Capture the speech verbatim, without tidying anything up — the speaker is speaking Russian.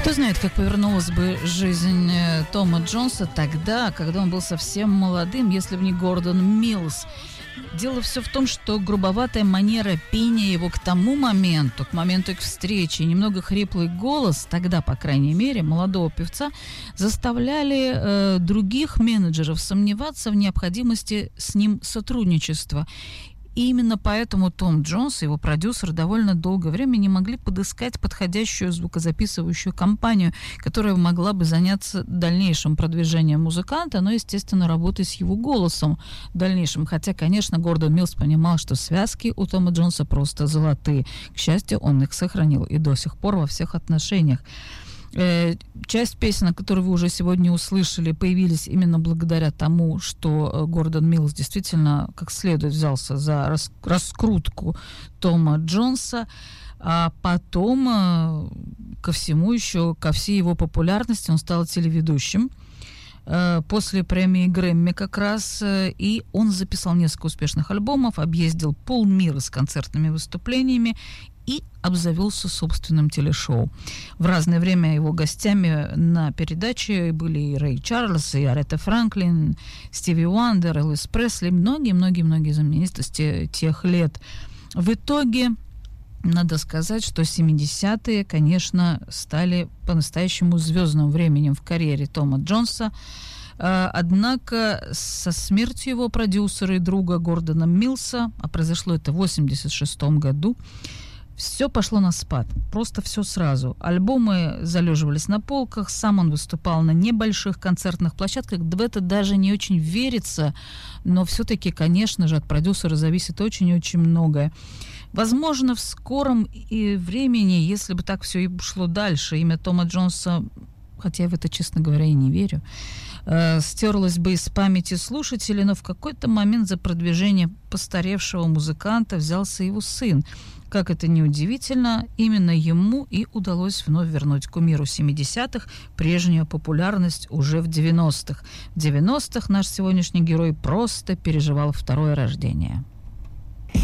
Кто знает, как повернулась бы жизнь Тома Джонса тогда, когда он был совсем молодым, если бы не Гордон Миллс. Дело все в том, что грубоватая манера пения его к тому моменту, к моменту их встречи, немного хриплый голос, тогда, по крайней мере, молодого певца, заставляли э, других менеджеров сомневаться в необходимости с ним сотрудничества. И именно поэтому Том Джонс и его продюсер довольно долгое время не могли подыскать подходящую звукозаписывающую компанию, которая могла бы заняться дальнейшим продвижением музыканта, но, естественно, работой с его голосом в дальнейшем. Хотя, конечно, Гордон Миллс понимал, что связки у Тома Джонса просто золотые. К счастью, он их сохранил и до сих пор во всех отношениях. Часть песен, которые вы уже сегодня услышали, появились именно благодаря тому, что Гордон Миллс действительно как следует взялся за рас- раскрутку Тома Джонса, а потом ко всему еще, ко всей его популярности он стал телеведущим после премии Грэмми как раз, и он записал несколько успешных альбомов, объездил полмира с концертными выступлениями и обзавелся собственным телешоу. В разное время его гостями на передаче были и Рэй Чарльз, и Аретта Франклин, Стиви Уандер, Элвис Пресли, многие-многие-многие знаменитости тех лет. В итоге надо сказать, что семидесятые, конечно, стали по-настоящему звездным временем в карьере Тома Джонса. Однако со смертью его продюсера и друга Гордона Миллса, а произошло это в восемьдесят шестом году, все пошло на спад, просто все сразу. Альбомы залеживались на полках, сам он выступал на небольших концертных площадках, в это даже не очень верится, но все-таки, конечно же, от продюсера зависит очень-очень многое. Возможно, в скором и времени, если бы так все и шло дальше, имя Тома Джонса, хотя я в это, честно говоря, и не верю, э, стерлось бы из памяти слушателей, но в какой-то момент за продвижение постаревшего музыканта взялся его сын. Как это ни удивительно, именно ему и удалось вновь вернуть кумиру семидесятых прежнюю популярность уже в девяностых. В девяностых наш сегодняшний герой просто переживал второе рождение.